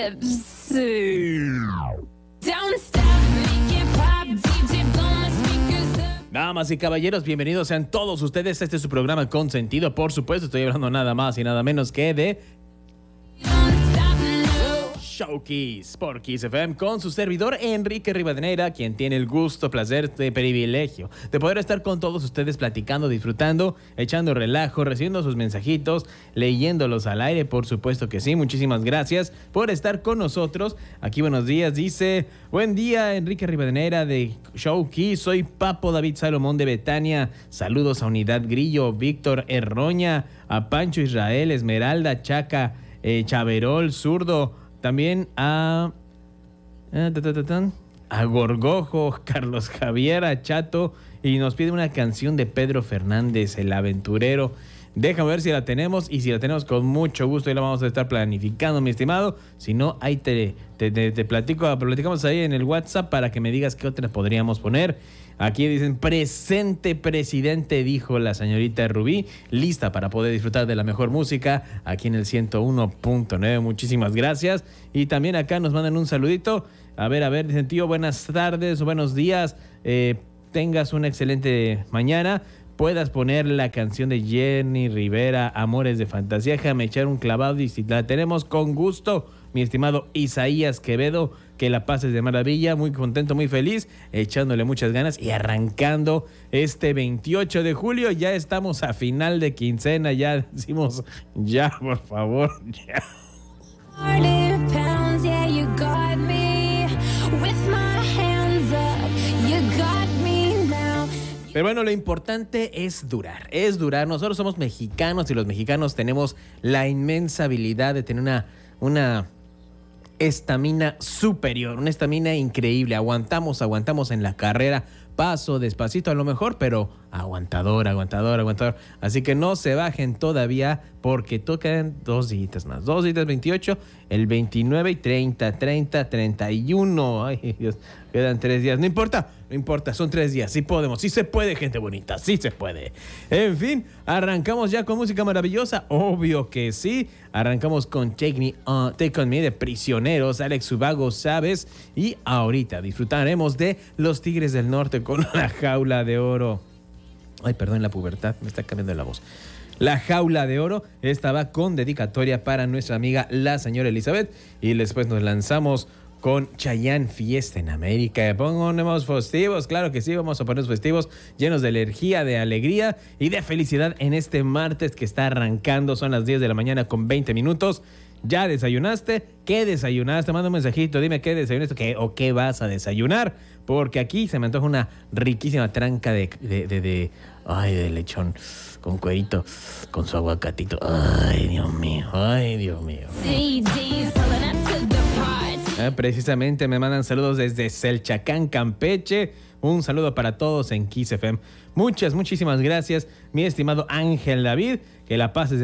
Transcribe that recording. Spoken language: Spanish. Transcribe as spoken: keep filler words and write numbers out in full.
lips. Don't stop, make it pop, D J blow my speakers up. Damas y caballeros, bienvenidos sean todos ustedes. Este es su programa Consentido. Por supuesto, estoy hablando nada más y nada menos que de Showkeys por Kiss F M con su servidor Enrique Rivadeneira, quien tiene el gusto, placer, de privilegio de poder estar con todos ustedes platicando, disfrutando, echando relajo, recibiendo sus mensajitos, leyéndolos al aire, por supuesto que sí. Muchísimas gracias por estar con nosotros. Aquí buenos días, dice: buen día, Enrique Rivadeneira de Showkeys, soy Papo David Salomón de Betania. Saludos a Unidad Grillo, Víctor Erroña, a Pancho Israel, Esmeralda, Chaca, eh, Chaverol, Zurdo. También a, a Gorgojo, Carlos Javier, a Chato, y nos pide una canción de Pedro Fernández, El Aventurero. Déjame ver si la tenemos, y si la tenemos con mucho gusto, ahí la vamos a estar planificando, mi estimado. Si no, ahí te, te, te, te platico, platicamos ahí en el WhatsApp para que me digas qué otra podríamos poner. Aquí dicen: presente presidente, dijo la señorita Rubí, lista para poder disfrutar de la mejor música aquí en el ciento uno punto nueve. Muchísimas gracias. Y también acá nos mandan un saludito. A ver, a ver, dicen: tío, buenas tardes o buenos días. Eh, tengas una excelente mañana. Puedas poner la canción de Jenny Rivera, Amores de Fantasía. Déjame echar un clavado y si la tenemos con gusto, mi estimado Isaías Quevedo, que la pases de maravilla, muy contento, muy feliz, echándole muchas ganas y arrancando este veintiocho de julio. Ya estamos a final de quincena, ya decimos, ya, por favor, ya. Pero bueno, lo importante es durar, es durar. Nosotros somos mexicanos y los mexicanos tenemos la inmensa habilidad de tener una, una estamina superior, una estamina increíble. Aguantamos, aguantamos en la carrera, paso, despacito a lo mejor, pero aguantador, aguantador, aguantador. Así que no se bajen todavía porque tocan dos días más. Dos días veintiocho, el veintinueve y treinta, treinta, treinta y uno. Ay, Dios, quedan tres días. No importa, no importa, son tres días. Sí podemos, sí se puede, gente bonita, sí se puede. En fin, arrancamos ya con música maravillosa. Obvio que sí. Arrancamos con Take Me On, Take On Me de Prisioneros, Alex Ubago, ¿sabes? Y ahorita disfrutaremos de Los Tigres del Norte con La Jaula de Oro. Ay, perdón, la pubertad, me está cambiando la voz. La Jaula de Oro, esta va con dedicatoria para nuestra amiga la señora Elizabeth. Y después nos lanzamos con Chayanne, Fiesta en América. Ponemos festivos, claro que sí, vamos a poner festivos llenos de energía, de alegría y de felicidad en este martes que está arrancando. Son las diez de la mañana con veinte minutos. ¿Ya desayunaste? ¿Qué desayunaste? Manda un mensajito, dime qué desayunaste qué, o qué vas a desayunar. Porque aquí se me antoja una riquísima tranca de, de, de, de, ay, de lechón con cuerito, con su aguacatito. Ay, Dios mío, ay, Dios mío. Eh, precisamente me mandan saludos desde Selchacán, Campeche. Un saludo para todos en Kiss F M. Muchas, muchísimas gracias, mi estimado Ángel David. Que la pases de